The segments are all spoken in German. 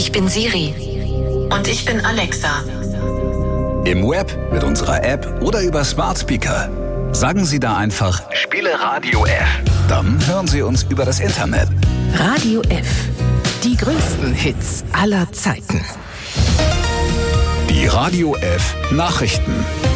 Ich bin Siri. Und ich bin Alexa. Im Web, mit unserer App oder über Smart Speaker. Sagen Sie da einfach, spiele Radio F. Dann hören Sie uns über das Internet. Radio F. Die größten Hits aller Zeiten. Die Radio F Nachrichten.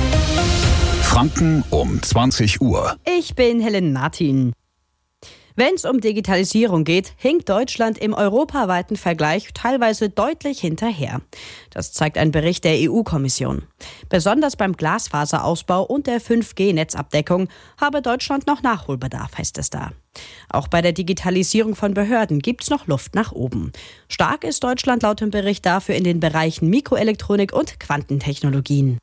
Franken um 20 Uhr. Ich bin Helen Martin. Wenn es um Digitalisierung geht, hinkt Deutschland im europaweiten Vergleich teilweise deutlich hinterher. Das zeigt ein Bericht der EU-Kommission. Besonders beim Glasfaserausbau und der 5G-Netzabdeckung habe Deutschland noch Nachholbedarf, heißt es da. Auch bei der Digitalisierung von Behörden gibt's noch Luft nach oben. Stark ist Deutschland laut dem Bericht dafür in den Bereichen Mikroelektronik und Quantentechnologien.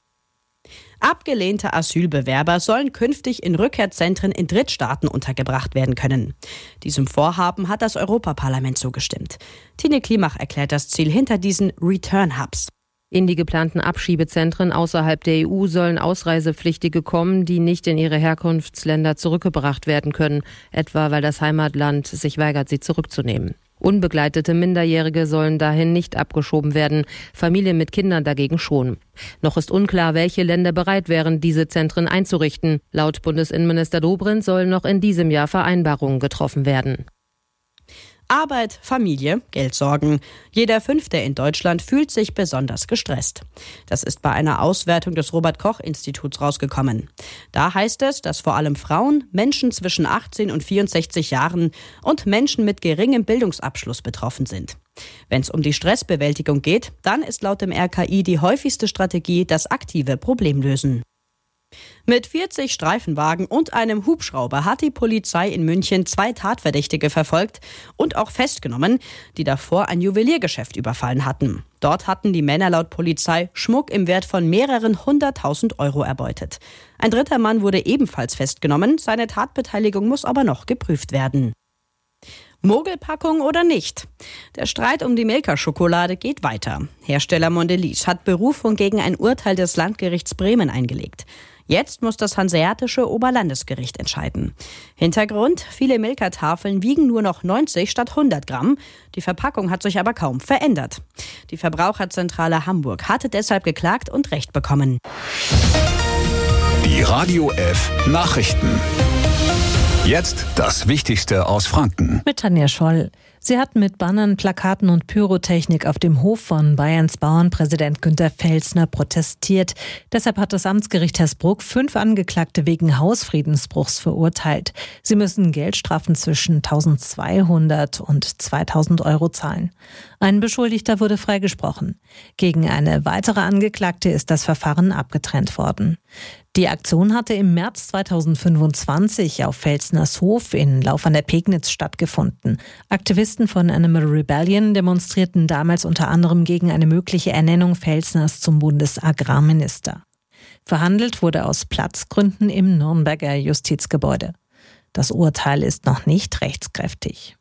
Abgelehnte Asylbewerber sollen künftig in Rückkehrzentren in Drittstaaten untergebracht werden können. Diesem Vorhaben hat das Europaparlament zugestimmt. Tine Klimach erklärt das Ziel hinter diesen Return Hubs. In die geplanten Abschiebezentren außerhalb der EU sollen Ausreisepflichtige kommen, die nicht in ihre Herkunftsländer zurückgebracht werden können, etwa weil das Heimatland sich weigert, sie zurückzunehmen. Unbegleitete Minderjährige sollen dahin nicht abgeschoben werden, Familien mit Kindern dagegen schon. Noch ist unklar, welche Länder bereit wären, diese Zentren einzurichten. Laut Bundesinnenminister Dobrindt sollen noch in diesem Jahr Vereinbarungen getroffen werden. Arbeit, Familie, Geldsorgen. Jeder Fünfte in Deutschland fühlt sich besonders gestresst. Das ist bei einer Auswertung des Robert-Koch-Instituts rausgekommen. Da heißt es, dass vor allem Frauen, Menschen zwischen 18 und 64 Jahren und Menschen mit geringem Bildungsabschluss betroffen sind. Wenn es um die Stressbewältigung geht, dann ist laut dem RKI die häufigste Strategie das aktive Problemlösen. Mit 40 Streifenwagen und einem Hubschrauber hat die Polizei in München 2 Tatverdächtige verfolgt und auch festgenommen, die davor ein Juweliergeschäft überfallen hatten. Dort hatten die Männer laut Polizei Schmuck im Wert von mehreren 100.000 Euro erbeutet. Ein dritter Mann wurde ebenfalls festgenommen, seine Tatbeteiligung muss aber noch geprüft werden. Mogelpackung oder nicht? Der Streit um die Milka-Schokolade geht weiter. Hersteller Mondelez hat Berufung gegen ein Urteil des Landgerichts Bremen eingelegt. Jetzt muss das Hanseatische Oberlandesgericht entscheiden. Hintergrund: viele Milka-Tafeln wiegen nur noch 90 statt 100 Gramm. Die Verpackung hat sich aber kaum verändert. Die Verbraucherzentrale Hamburg hatte deshalb geklagt und Recht bekommen. Die Radio F Nachrichten. Jetzt das Wichtigste aus Franken. Mit Tanja Scholl. Sie hatten mit Bannern, Plakaten und Pyrotechnik auf dem Hof von Bayerns Bauernpräsident Günter Pfälzner protestiert. Deshalb hat das Amtsgericht Hersbruck 5 Angeklagte wegen Hausfriedensbruchs verurteilt. Sie müssen Geldstrafen zwischen 1.200 und 2.000 Euro zahlen. Ein Beschuldigter wurde freigesprochen. Gegen eine weitere Angeklagte ist das Verfahren abgetrennt worden. Die Aktion hatte im März 2025 auf Pfälzners Hof in Lauf an der Pegnitz stattgefunden. Aktivisten von Animal Rebellion demonstrierten damals unter anderem gegen eine mögliche Ernennung Pfälzners zum Bundesagrarminister. Verhandelt wurde aus Platzgründen im Nürnberger Justizgebäude. Das Urteil ist noch nicht rechtskräftig.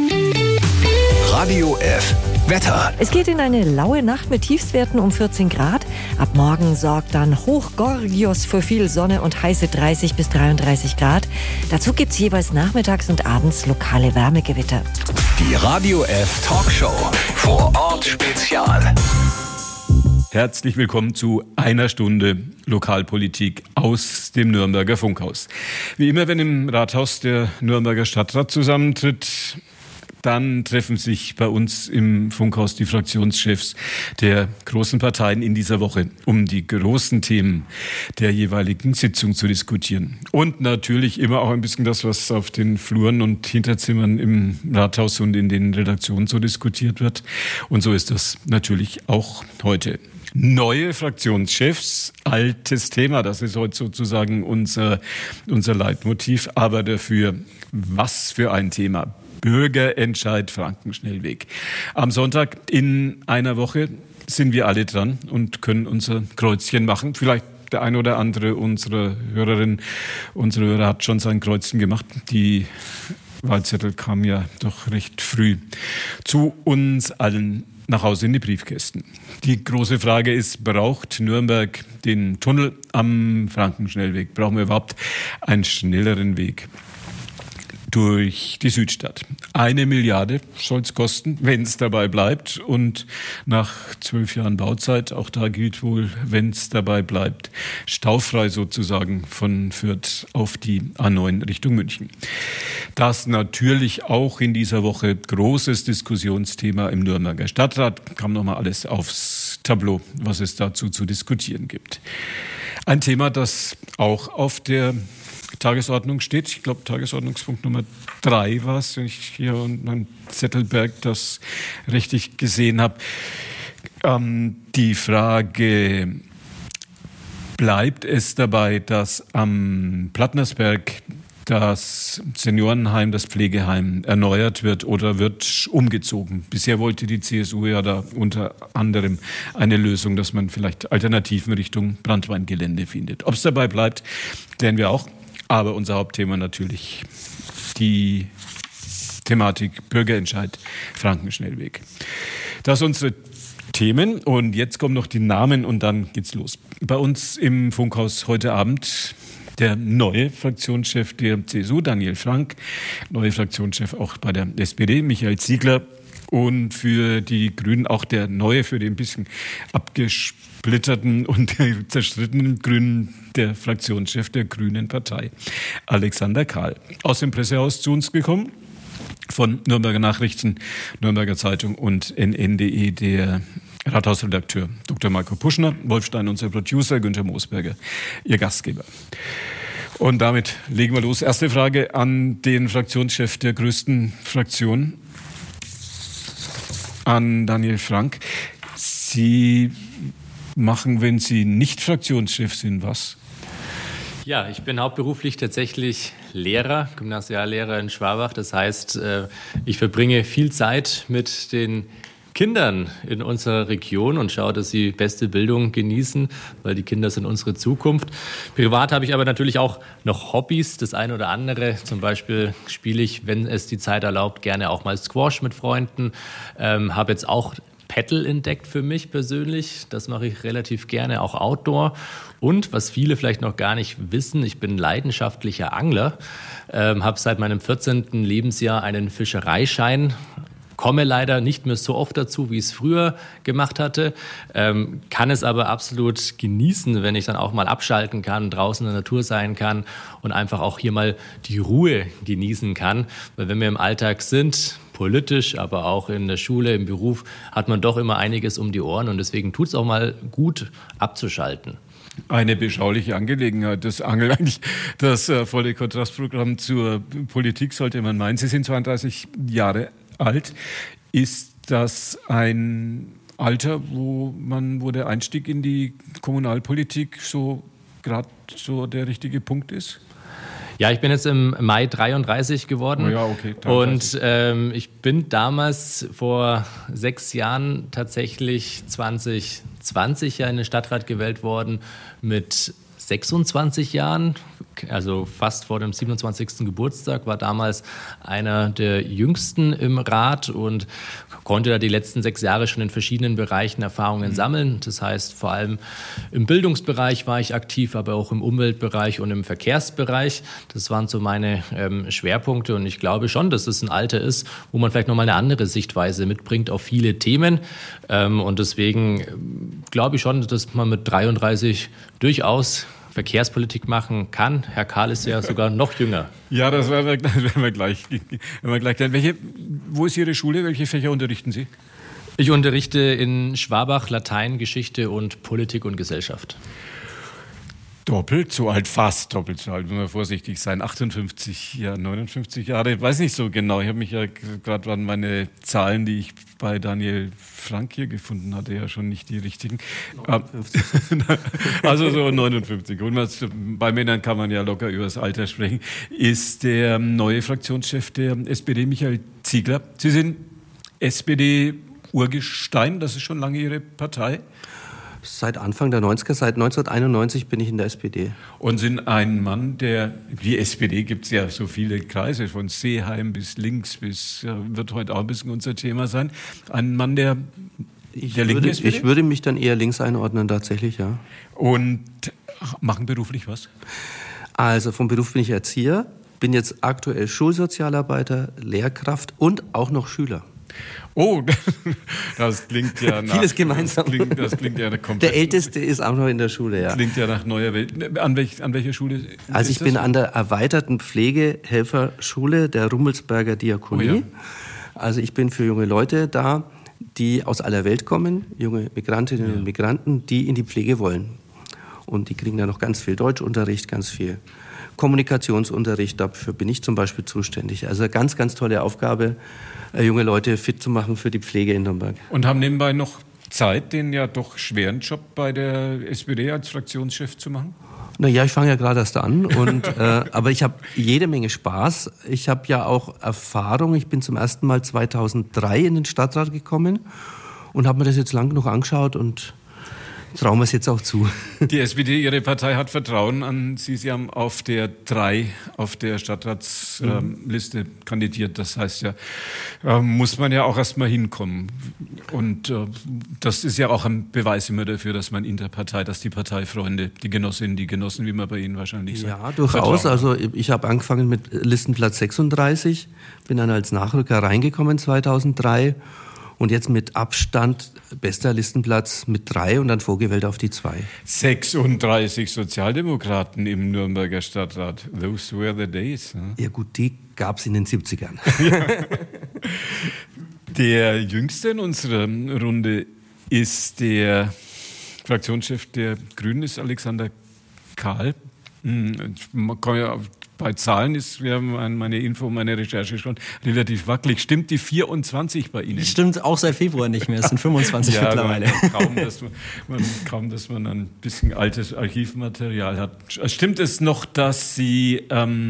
Radio F Wetter. Es geht in eine laue Nacht mit Tiefstwerten um 14 Grad. Ab morgen sorgt dann Hochgorgios für viel Sonne und heiße 30 bis 33 Grad. Dazu gibt es jeweils nachmittags und abends lokale Wärmegewitter. Die Radio F Talkshow. Vor Ort Spezial. Herzlich willkommen zu einer Stunde Lokalpolitik aus dem Nürnberger Funkhaus. Wie immer, wenn im Rathaus der Nürnberger Stadtrat zusammentritt, dann treffen sich bei uns im Funkhaus die Fraktionschefs der großen Parteien in dieser Woche, um die großen Themen der jeweiligen Sitzung zu diskutieren. Und natürlich immer auch ein bisschen das, was auf den Fluren und Hinterzimmern im Rathaus und in den Redaktionen so diskutiert wird. Und so ist das natürlich auch heute. Neue Fraktionschefs, altes Thema, das ist heute sozusagen unser Leitmotiv, aber dafür, was für ein Thema. Bürgerentscheid Frankenschnellweg. Am Sonntag in einer Woche sind wir alle dran und können unser Kreuzchen machen. Vielleicht der ein oder andere unserer Hörerinnen, unsere Hörer hat schon sein Kreuzchen gemacht. Die Wahlzettel kamen ja doch recht früh zu uns allen nach Hause in die Briefkästen. Die große Frage ist, braucht Nürnberg den Tunnel am Frankenschnellweg? Brauchen wir überhaupt einen schnelleren Weg? durch die Südstadt. 1 Milliarde soll es kosten, wenn es dabei bleibt. Und nach 12 Jahren Bauzeit, auch da gilt wohl, wenn es dabei bleibt, staufrei sozusagen von Fürth auf die A9 Richtung München. Das natürlich auch in dieser Woche großes Diskussionsthema im Nürnberger Stadtrat. Kam nochmal alles aufs Tableau, was es dazu zu diskutieren gibt. Ein Thema, das auch auf der Tagesordnung steht. Ich glaube, Tagesordnungspunkt Nummer 3 war es, wenn ich hier und mein Zettelberg das richtig gesehen habe. Die Frage, bleibt es dabei, dass am Plattnersberg das Seniorenheim, das Pflegeheim erneuert wird oder wird umgezogen? Bisher wollte die CSU ja da unter anderem eine Lösung, dass man vielleicht Alternativen Richtung Branntweingelände findet. Ob es dabei bleibt, klären wir auch. Aber unser Hauptthema natürlich die Thematik Bürgerentscheid Frankenschnellweg. Das sind unsere Themen und jetzt kommen noch die Namen und dann geht's los. Bei uns im Funkhaus heute Abend der neue Fraktionschef der CSU, Daniel Frank, neue Fraktionschef auch bei der SPD, Michael Ziegler. Und für die Grünen auch der neue, für den ein bisschen abgesplitterten und zerstrittenen Grünen, der Fraktionschef der Grünen Partei, Alexander Kahl. Aus dem Pressehaus zu uns gekommen, von Nürnberger Nachrichten, Nürnberger Zeitung und NN.de, der Rathausredakteur Dr. Marco Puschner, Wolf Stein, unser Producer, Günther Moosberger, Ihr Gastgeber. Und damit legen wir los. Erste Frage an den Fraktionschef der größten Fraktion, an Daniel Frank. Sie machen, wenn Sie nicht Fraktionschef sind, was? Ja, ich bin hauptberuflich tatsächlich Lehrer, Gymnasiallehrer in Schwabach. Das heißt, ich verbringe viel Zeit mit den Kindern in unserer Region und schaue, dass sie beste Bildung genießen, weil die Kinder sind unsere Zukunft. Privat habe ich aber natürlich auch noch Hobbys, das eine oder andere. Zum Beispiel spiele ich, wenn es die Zeit erlaubt, gerne auch mal Squash mit Freunden. Habe jetzt auch Paddle entdeckt für mich persönlich. Das mache ich relativ gerne, auch Outdoor. Und was viele vielleicht noch gar nicht wissen, ich bin leidenschaftlicher Angler, habe seit meinem 14. Lebensjahr einen Fischereischein. Komme leider nicht mehr so oft dazu, wie ich es früher gemacht hatte, kann es aber absolut genießen, wenn ich dann auch mal abschalten kann, draußen in der Natur sein kann und einfach auch hier mal die Ruhe genießen kann. Weil wenn wir im Alltag sind, politisch, aber auch in der Schule, im Beruf, hat man doch immer einiges um die Ohren und deswegen tut es auch mal gut, abzuschalten. Eine beschauliche Angelegenheit. Das Angeln eigentlich das volle Kontrastprogramm zur Politik, sollte man meinen. Sie sind 32 Jahre alt. Ist das ein Alter, wo der Einstieg in die Kommunalpolitik so gerade so der richtige Punkt ist? Ja, ich bin jetzt im Mai 33 geworden. Oh ja, okay, 33. Und ich bin damals vor 6 Jahren tatsächlich 2020 ja in den Stadtrat gewählt worden mit 26 Jahren, also fast vor dem 27. Geburtstag, war damals einer der Jüngsten im Rat und konnte da die letzten 6 Jahre schon in verschiedenen Bereichen Erfahrungen sammeln. Das heißt, vor allem im Bildungsbereich war ich aktiv, aber auch im Umweltbereich und im Verkehrsbereich. Das waren so meine Schwerpunkte und ich glaube schon, dass es ein Alter ist, wo man vielleicht nochmal eine andere Sichtweise mitbringt auf viele Themen. Und deswegen glaube ich schon, dass man mit 33 durchaus Verkehrspolitik machen kann. Herr Kahl ist ja sogar noch jünger. Ja, das werden wir gleich. Wo ist Ihre Schule? Welche Fächer unterrichten Sie? Ich unterrichte in Schwabach Latein, Geschichte und Politik und Gesellschaft. Doppelt so alt, fast doppelt so alt, wenn wir vorsichtig sein. 58, ja, 59 Jahre, ich weiß nicht so genau. Ich habe mich ja gerade an meine Zahlen, die ich bei Daniel Frank hier gefunden hatte, ja schon nicht die richtigen. 59. Also so 59. Und bei Männern kann man ja locker über das Alter sprechen. Ist der neue Fraktionschef der SPD, Michael Ziegler. Sie sind SPD-Urgestein, das ist schon lange Ihre Partei. Seit Anfang der 90er, seit 1991 bin ich in der SPD. Und sind ein Mann, die SPD gibt es ja so viele Kreise, von Seeheim bis links bis, wird heute auch ein bisschen unser Thema sein. Ein Mann, der linken SPD? Ich würde mich dann eher links einordnen, tatsächlich, ja. Und machen beruflich was? Also vom Beruf bin ich Erzieher. bin jetzt aktuell Schulsozialarbeiter, Lehrkraft und auch noch Schüler. Oh, das klingt ja nach... Vieles gemeinsam. Das klingt ja komplett... Der Älteste ist auch noch in der Schule, ja. Klingt ja nach neuer Welt. An welcher Schule? Also ich bin an der erweiterten Pflegehelferschule der Rummelsberger Diakonie. Oh ja. Also ich bin für junge Leute da, die aus aller Welt kommen, junge Migrantinnen und Migranten, die in die Pflege wollen. Und die kriegen da noch ganz viel Deutschunterricht, ganz viel Kommunikationsunterricht. Dafür bin ich zum Beispiel zuständig. Also ganz, ganz tolle Aufgabe, junge Leute fit zu machen für die Pflege in Nürnberg. Und haben nebenbei noch Zeit, den ja doch schweren Job bei der SPD als Fraktionschef zu machen? Naja, ich fange ja gerade erst an, aber ich habe jede Menge Spaß. Ich habe ja auch Erfahrung. Ich bin zum ersten Mal 2003 in den Stadtrat gekommen und habe mir das jetzt lang genug angeschaut und trauen wir es jetzt auch zu. Die SPD, Ihre Partei, hat Vertrauen an Sie. Sie haben auf der 3 auf der Stadtratsliste kandidiert. Das heißt ja, muss man ja auch erst mal hinkommen. Und das ist ja auch ein Beweis immer dafür, dass man in der Partei, dass die Parteifreunde, die Genossinnen, die Genossen, wie man bei Ihnen wahrscheinlich sagt. Ja, durchaus. Also ich habe angefangen mit Listenplatz 36, bin dann als Nachrücker reingekommen 2003. Und jetzt mit Abstand bester Listenplatz mit 3 und dann vorgewählt auf die 2. 36 Sozialdemokraten im Nürnberger Stadtrat. Those were the days. Ne? Ja gut, die gab es in den 70ern. Der Jüngste in unserer Runde ist der Fraktionschef der Grünen, ist Alexander Kahl. Man kann ja bei Zahlen ist meine Info, meine Recherche schon relativ wackelig. Stimmt die 24 bei Ihnen? Stimmt auch seit Februar nicht mehr. Es sind 25 mittlerweile. Kaum, dass man ein bisschen altes Archivmaterial hat. Stimmt es noch, dass Sie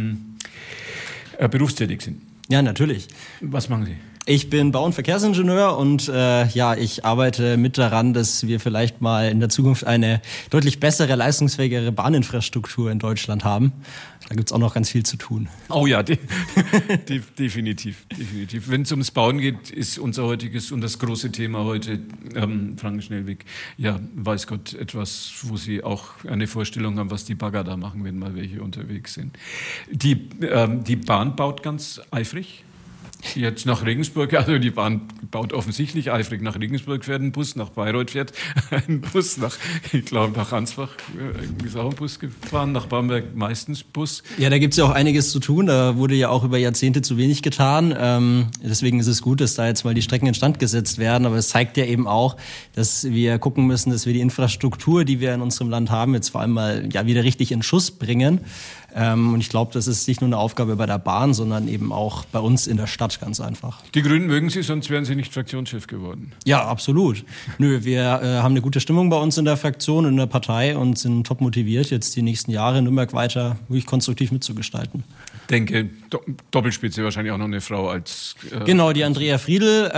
berufstätig sind? Ja, natürlich. Was machen Sie? Ich bin Bau- und Verkehrsingenieur und ich arbeite mit daran, dass wir vielleicht mal in der Zukunft eine deutlich bessere, leistungsfähigere Bahninfrastruktur in Deutschland haben. Da gibt's auch noch ganz viel zu tun. Oh ja, definitiv. Wenn es ums Bauen geht, ist unser heutiges und das große Thema heute Frankenschnellweg. Ja, weiß Gott, etwas, wo Sie auch eine Vorstellung haben, was die Bagger da machen, wenn mal welche unterwegs sind. Die Bahn baut ganz eifrig. Jetzt nach Regensburg, also die Bahn baut offensichtlich eifrig. Nach Regensburg fährt ein Bus, nach Bayreuth fährt ein Bus, nach Ansbach ist auch ein Bus gefahren, nach Bamberg meistens Bus. Ja, da gibt's ja auch einiges zu tun. Da wurde ja auch über Jahrzehnte zu wenig getan. Deswegen ist es gut, dass da jetzt mal die Strecken instand gesetzt werden. Aber es zeigt ja eben auch, dass wir gucken müssen, dass wir die Infrastruktur, die wir in unserem Land haben, jetzt vor allem mal wieder richtig in Schuss bringen. Und ich glaube, das ist nicht nur eine Aufgabe bei der Bahn, sondern eben auch bei uns in der Stadt ganz einfach. Die Grünen mögen Sie, sonst wären Sie nicht Fraktionschef geworden. Ja, absolut. Wir haben eine gute Stimmung bei uns in der Fraktion, in der Partei und sind top motiviert, jetzt die nächsten Jahre in Nürnberg weiter wirklich konstruktiv mitzugestalten. Ich denke, Doppelspitze wahrscheinlich auch noch eine Frau als... Genau, die Andrea Friedl,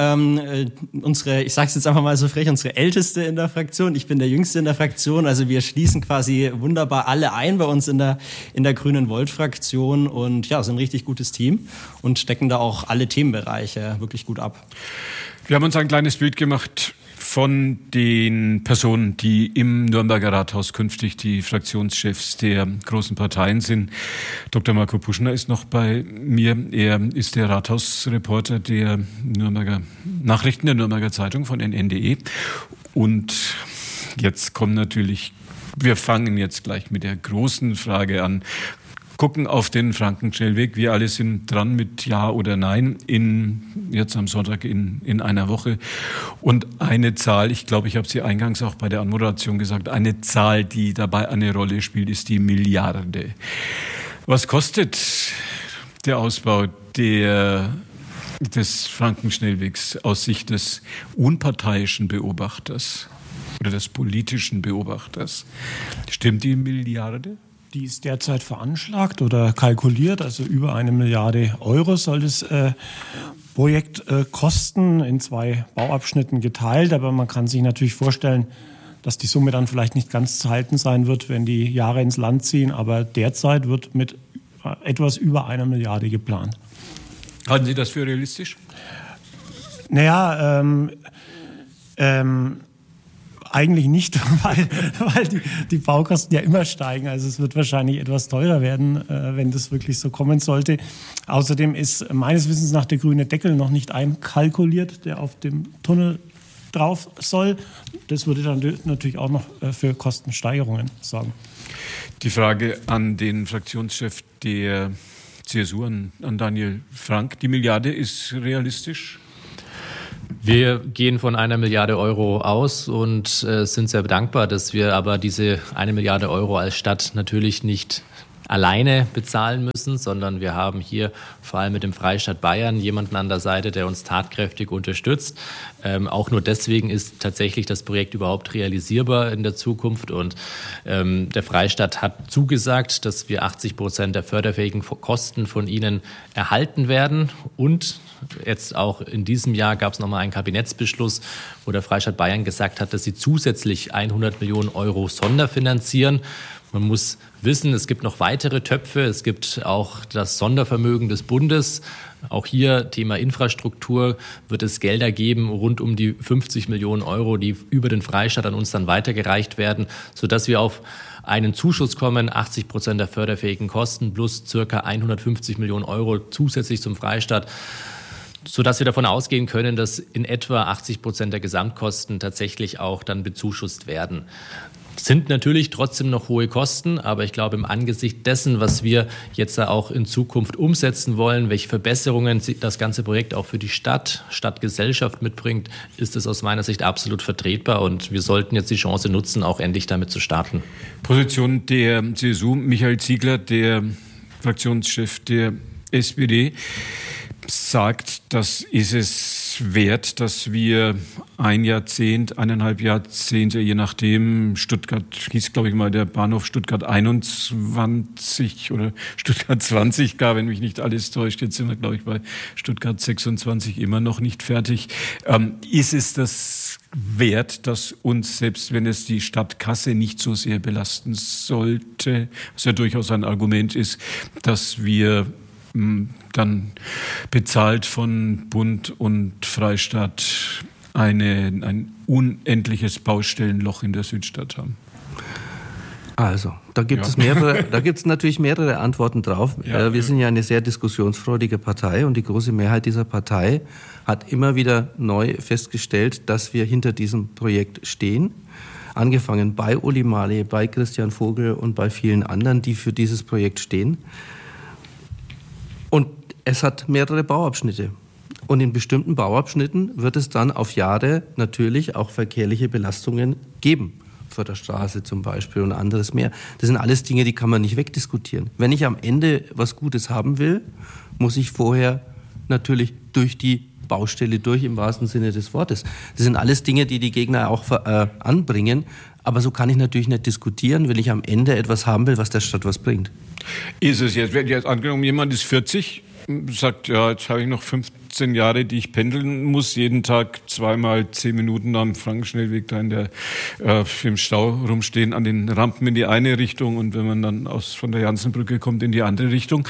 ich sage es jetzt einfach mal so frech, unsere Älteste in der Fraktion. Ich bin der Jüngste in der Fraktion, also wir schließen quasi wunderbar alle ein bei uns in der Grünen Volt-Fraktion und ja, sind ein richtig gutes Team und stecken da auch alle Themenbereiche wirklich gut ab. Wir haben uns ein kleines Bild gemacht von den Personen, die im Nürnberger Rathaus künftig die Fraktionschefs der großen Parteien sind. Dr. Marco Puschner ist noch bei mir. Er ist der Rathausreporter der Nürnberger Nachrichten, der Nürnberger Zeitung von NN.de. Und jetzt kommen natürlich, wir fangen jetzt gleich mit der großen Frage an. Gucken auf den Frankenschnellweg. Wir alle sind dran mit Ja oder Nein jetzt am Sonntag in einer Woche. Und eine Zahl, ich glaube, ich habe sie eingangs auch bei der Anmoderation gesagt, eine Zahl, die dabei eine Rolle spielt, ist die Milliarde. Was kostet der Ausbau des Frankenschnellwegs aus Sicht des unparteiischen Beobachters oder des politischen Beobachters? Stimmt die Milliarde? Die ist derzeit veranschlagt oder kalkuliert, also über 1 Milliarde Euro soll das Projekt kosten, in 2 Bauabschnitten geteilt. Aber man kann sich natürlich vorstellen, dass die Summe dann vielleicht nicht ganz zu halten sein wird, wenn die Jahre ins Land ziehen. Aber derzeit wird mit etwas über 1 Milliarde geplant. Halten Sie das für realistisch? Naja, eigentlich nicht, weil die Baukosten ja immer steigen. Also es wird wahrscheinlich etwas teurer werden, wenn das wirklich so kommen sollte. Außerdem ist meines Wissens nach der grüne Deckel noch nicht einkalkuliert, der auf dem Tunnel drauf soll. Das würde dann natürlich auch noch für Kostensteigerungen sorgen. Die Frage an den Fraktionschef der CSU, an Daniel Frank. Die Milliarde ist realistisch? Wir gehen von 1 Milliarde Euro aus und sind sehr dankbar, dass wir aber diese 1 Milliarde Euro als Stadt natürlich nicht alleine bezahlen müssen, sondern wir haben hier vor allem mit dem Freistaat Bayern jemanden an der Seite, der uns tatkräftig unterstützt. Auch nur deswegen ist tatsächlich das Projekt überhaupt realisierbar in der Zukunft. Und der Freistaat hat zugesagt, dass wir 80% der förderfähigen Kosten von ihnen erhalten werden. Und jetzt auch in diesem Jahr gab es nochmal einen Kabinettsbeschluss, wo der Freistaat Bayern gesagt hat, dass sie zusätzlich 100 Millionen Euro sonderfinanzieren. Man muss wissen, es gibt noch weitere Töpfe. Es gibt auch das Sondervermögen des Bundes. Auch hier Thema Infrastruktur wird es Gelder geben, rund um die 50 Millionen Euro, die über den Freistaat an uns dann weitergereicht werden, sodass wir auf einen Zuschuss kommen, 80% der förderfähigen Kosten plus circa 150 Millionen Euro zusätzlich zum Freistaat, sodass wir davon ausgehen können, dass in etwa 80% der Gesamtkosten tatsächlich auch dann bezuschusst werden. Sind natürlich trotzdem noch hohe Kosten, aber ich glaube, im Angesicht dessen, was wir jetzt auch in Zukunft umsetzen wollen, welche Verbesserungen das ganze Projekt auch für die Stadtgesellschaft mitbringt, ist es aus meiner Sicht absolut vertretbar und wir sollten jetzt die Chance nutzen, auch endlich damit zu starten. Position der CSU, Michael Ziegler, der Fraktionschef der SPD, sagt, das ist es wert, dass wir 1,5 Jahrzehnte, je nachdem, Stuttgart hieß, glaube ich mal, der Bahnhof Stuttgart 21 oder Stuttgart 20 gar, wenn mich nicht alles täuscht. Jetzt sind wir, glaube ich, bei Stuttgart 26 immer noch nicht fertig. Ist es das wert, dass uns, selbst wenn es die Stadtkasse nicht so sehr belasten sollte, was ja durchaus ein Argument ist, dass wir dann bezahlt von Bund und Freistaat ein unendliches Baustellenloch in der Südstadt haben? Also, da gibt es natürlich mehrere Antworten drauf. Ja. Wir sind ja eine sehr diskussionsfreudige Partei und die große Mehrheit dieser Partei hat immer wieder neu festgestellt, dass wir hinter diesem Projekt stehen. Angefangen bei Uli Marley, bei Christian Vogel und bei vielen anderen, die für dieses Projekt stehen. Und es hat mehrere Bauabschnitte. Und in bestimmten Bauabschnitten wird es dann auf Jahre natürlich auch verkehrliche Belastungen geben. Förderstraße zum Beispiel und anderes mehr. Das sind alles Dinge, die kann man nicht wegdiskutieren. Wenn ich am Ende was Gutes haben will, muss ich vorher natürlich durch die Baustelle durch, im wahrsten Sinne des Wortes. Das sind alles Dinge, die die Gegner auch anbringen. Aber so kann ich natürlich nicht diskutieren, wenn ich am Ende etwas haben will, was der Stadt was bringt. Ist es jetzt, wenn jetzt angenommen, jemand ist 40, sagt, ja, jetzt habe ich noch 15 Jahre, die ich pendeln muss, jeden Tag 2x10 Minuten am Frankenschnellweg da im Stau rumstehen, an den Rampen in die eine Richtung und wenn man dann von der Jansenbrücke kommt, in die andere Richtung.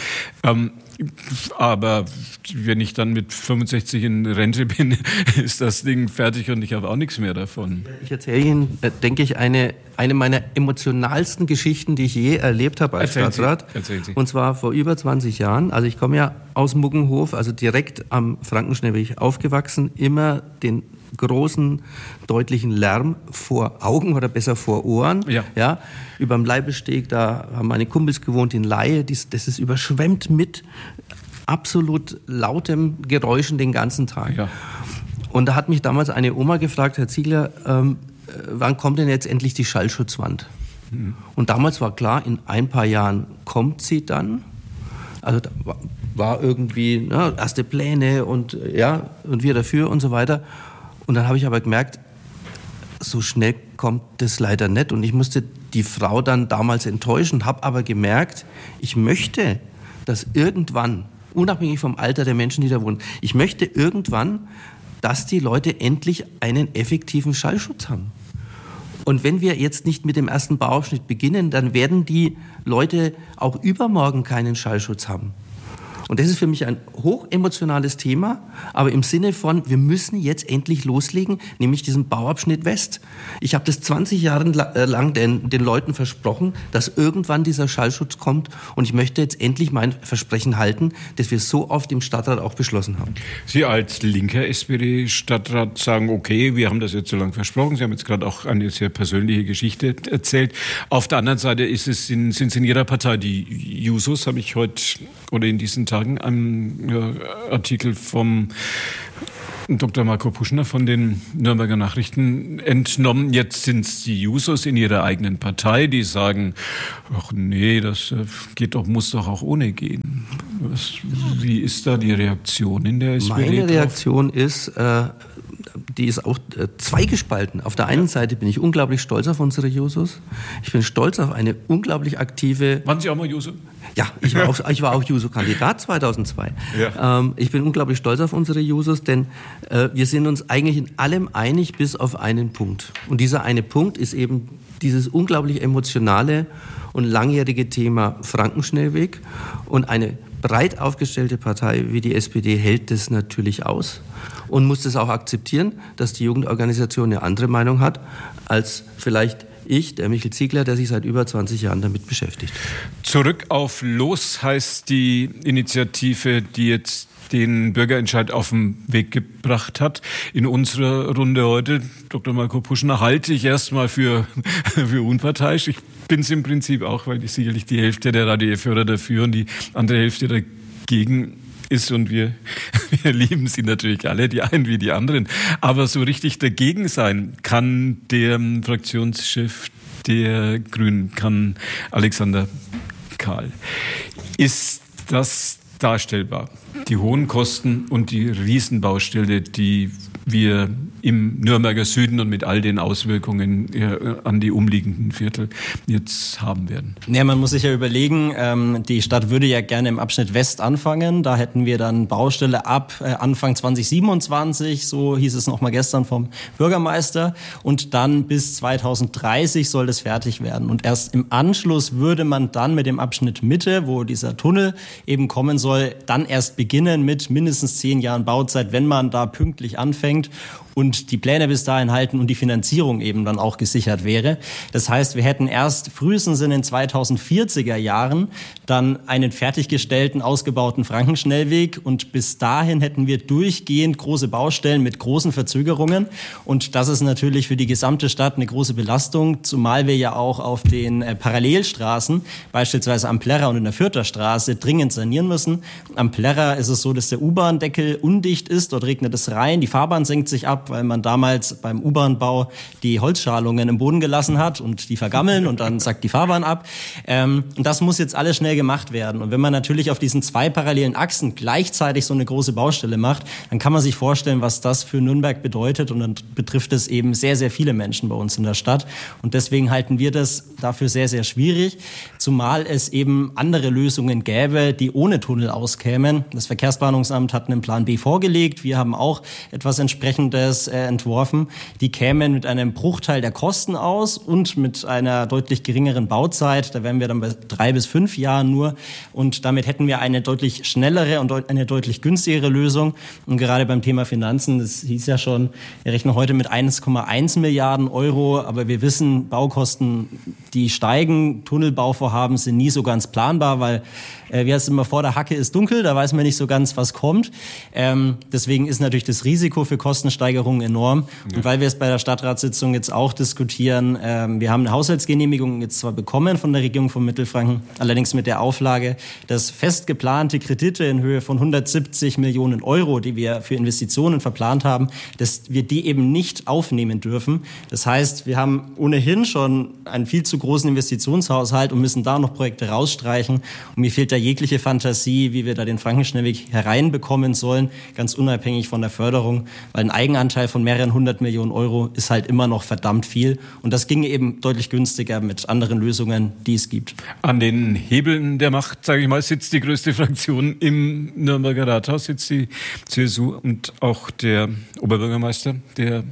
Aber wenn ich dann mit 65 in Rente bin, ist das Ding fertig und ich habe auch nichts mehr davon. Ich erzähle Ihnen, denke ich, eine meiner emotionalsten Geschichten, die ich je erlebt habe als Stadtrat. Erzählen Sie. Und zwar vor über 20 Jahren. Also ich komme ja aus Muggenhof, also direkt am Frankenschnellweg aufgewachsen, immer den großen, deutlichen Lärm vor Augen oder besser vor Ohren. Ja, über dem Leibesteg, da haben meine Kumpels gewohnt in Laie, das ist überschwemmt mit absolut lautem Geräuschen den ganzen Tag. Ja. Und da hat mich damals eine Oma gefragt, Herr Ziegler, wann kommt denn jetzt endlich die Schallschutzwand? Mhm. Und damals war klar, in ein paar Jahren kommt sie dann. Also da war irgendwie erste Pläne und wir dafür und so weiter. Und dann habe ich aber gemerkt, so schnell kommt das leider nicht. Und ich musste die Frau dann damals enttäuschen, habe aber gemerkt, ich möchte, dass irgendwann, unabhängig vom Alter der Menschen, die da wohnen, ich möchte irgendwann, dass die Leute endlich einen effektiven Schallschutz haben. Und wenn wir jetzt nicht mit dem ersten Bauabschnitt beginnen, dann werden die Leute auch übermorgen keinen Schallschutz haben. Und das ist für mich ein hochemotionales Thema, aber im Sinne von, wir müssen jetzt endlich loslegen, nämlich diesen Bauabschnitt West. Ich habe das 20 Jahre lang den Leuten versprochen, dass irgendwann dieser Schallschutz kommt und ich möchte jetzt endlich mein Versprechen halten, das wir so oft im Stadtrat auch beschlossen haben. Sie als linker SPD-Stadtrat sagen, okay, wir haben das jetzt so lange versprochen. Sie haben jetzt gerade auch eine sehr persönliche Geschichte erzählt. Auf der anderen Seite sind es in Ihrer Partei die Jusos, habe ich heute oder in diesen Tagen einen Artikel vom Dr. Marco Puschner von den Nürnberger Nachrichten entnommen. Jetzt sind es die Jusos in ihrer eigenen Partei, die sagen, ach nee, das muss doch auch ohne gehen. Wie ist da die Reaktion in der SPD? Meine Reaktion ist, die ist auch zweigespalten. Auf der einen Seite bin ich unglaublich stolz auf unsere Jusos. Ich bin stolz auf eine unglaublich aktive... Waren Sie auch mal Juso? Ja, ich war auch Juso-Kandidat 2002. Ja. Ich bin unglaublich stolz auf unsere Jusos, denn wir sind uns eigentlich in allem einig, bis auf einen Punkt. Und dieser eine Punkt ist eben dieses unglaublich emotionale und langjährige Thema Frankenschnellweg. Und eine breit aufgestellte Partei wie die SPD hält das natürlich aus und muss das auch akzeptieren, dass die Jugendorganisation eine andere Meinung hat als vielleicht ich, der Michel Ziegler, der sich seit über 20 Jahren damit beschäftigt. Zurück auf Los heißt die Initiative, die jetzt den Bürgerentscheid auf den Weg gebracht hat. In unserer Runde heute, Dr. Marco Puschner, halte ich erstmal für unparteiisch. Ich bin es im Prinzip auch, weil sicherlich die Hälfte der Radio F-Hörer dafür und die andere Hälfte dagegen ist und wir lieben sie natürlich alle, die einen wie die anderen. Aber so richtig dagegen sein kann der Fraktionschef der Grünen, kann Alexander Karl. Ist das darstellbar? Die hohen Kosten und die Riesenbaustelle, die wir im Nürnberger Süden und mit all den Auswirkungen an die umliegenden Viertel jetzt haben werden. Ja, man muss sich ja überlegen, die Stadt würde ja gerne im Abschnitt West anfangen. Da hätten wir dann Baustelle ab Anfang 2027, so hieß es noch mal gestern vom Bürgermeister. Und dann bis 2030 soll das fertig werden. Und erst im Anschluss würde man dann mit dem Abschnitt Mitte, wo dieser Tunnel eben kommen soll, dann erst beginnen mit mindestens 10 Jahren Bauzeit, wenn man da pünktlich anfängt und die Pläne bis dahin halten und die Finanzierung eben dann auch gesichert wäre. Das heißt, wir hätten erst frühestens in den 2040er Jahren dann einen fertiggestellten, ausgebauten Frankenschnellweg und bis dahin hätten wir durchgehend große Baustellen mit großen Verzögerungen und das ist natürlich für die gesamte Stadt eine große Belastung, zumal wir ja auch auf den Parallelstraßen, beispielsweise am Plärrer und in der Fürther Straße, dringend sanieren müssen. Am Plärrer ist es so, dass der U-Bahn-Deckel undicht ist, dort regnet es rein, die Fahrbahn senkt sich ab, weil man damals beim U-Bahn-Bau die Holzschalungen im Boden gelassen hat und die vergammeln und dann sackt die Fahrbahn ab. Und das muss jetzt alles schnell gemacht werden. Und wenn man natürlich auf diesen 2 parallelen Achsen gleichzeitig so eine große Baustelle macht, dann kann man sich vorstellen, was das für Nürnberg bedeutet. Und dann betrifft es eben sehr, sehr viele Menschen bei uns in der Stadt. Und deswegen halten wir das dafür sehr, sehr schwierig, zumal es eben andere Lösungen gäbe, die ohne Tunnel auskämen. Das Verkehrsplanungsamt hat einen Plan B vorgelegt. Wir haben auch etwas Entsprechendes entworfen. Die kämen mit einem Bruchteil der Kosten aus und mit einer deutlich geringeren Bauzeit. Da wären wir dann bei 3 bis 5 Jahren nur. Und damit hätten wir eine deutlich schnellere und eine deutlich günstigere Lösung. Und gerade beim Thema Finanzen, das hieß ja schon, wir rechnen heute mit 1,1 Milliarden Euro. Aber wir wissen, Baukosten, die steigen. Tunnelbauvorhaben sind nie so ganz planbar, weil wie heißt es immer, vor der Hacke ist dunkel, da weiß man nicht so ganz, was kommt. Deswegen ist natürlich das Risiko für Kostensteigerungen enorm. Ja. Und weil wir es bei der Stadtratssitzung jetzt auch diskutieren, wir haben eine Haushaltsgenehmigung jetzt zwar bekommen von der Regierung von Mittelfranken, allerdings mit der Auflage, dass fest geplante Kredite in Höhe von 170 Millionen Euro, die wir für Investitionen verplant haben, dass wir die eben nicht aufnehmen dürfen. Das heißt, wir haben ohnehin schon einen viel zu großen Investitionshaushalt und müssen da noch Projekte rausstreichen. Und mir fehlt da jegliche Fantasie, wie wir da den Frankenschnellweg hereinbekommen sollen, ganz unabhängig von der Förderung, weil ein Eigenanteil von mehreren 100 Millionen Euro ist halt immer noch verdammt viel und das ginge eben deutlich günstiger mit anderen Lösungen, die es gibt. An den Hebeln der Macht, sage ich mal, sitzt die größte Fraktion im Nürnberger Rathaus, sitzt die CSU und auch der Oberbürgermeister, der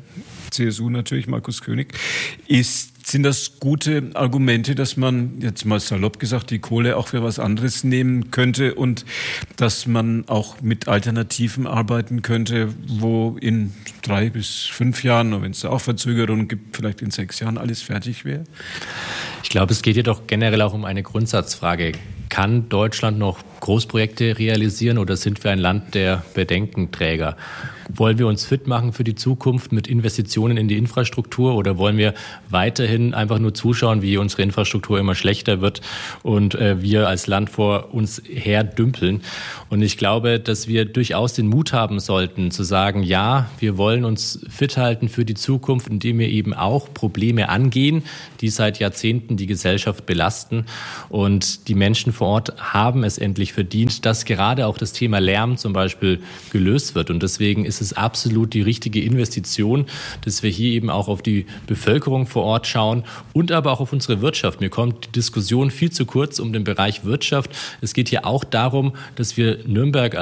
CSU natürlich, Markus König. Sind das gute Argumente, dass man, jetzt mal salopp gesagt, die Kohle auch für was anderes nehmen könnte und dass man auch mit Alternativen arbeiten könnte, wo in 3 bis 5 Jahren, und wenn es da auch Verzögerungen gibt, vielleicht in 6 Jahren alles fertig wäre? Ich glaube, es geht jedoch generell auch um eine Grundsatzfrage. Kann Deutschland noch Großprojekte realisieren oder sind wir ein Land der Bedenkenträger? Wollen wir uns fit machen für die Zukunft mit Investitionen in die Infrastruktur oder wollen wir weiterhin einfach nur zuschauen, wie unsere Infrastruktur immer schlechter wird und wir als Land vor uns her dümpeln? Und ich glaube, dass wir durchaus den Mut haben sollten, zu sagen, ja, wir wollen uns fit halten für die Zukunft, indem wir eben auch Probleme angehen, die seit Jahrzehnten die Gesellschaft belasten. Und die Menschen vor Ort haben es endlich verdient, dass gerade auch das Thema Lärm zum Beispiel gelöst wird. Und deswegen ist es absolut die richtige Investition, dass wir hier eben auch auf die Bevölkerung vor Ort schauen und aber auch auf unsere Wirtschaft. Mir kommt die Diskussion viel zu kurz um den Bereich Wirtschaft. Es geht hier auch darum, dass wir Nürnberg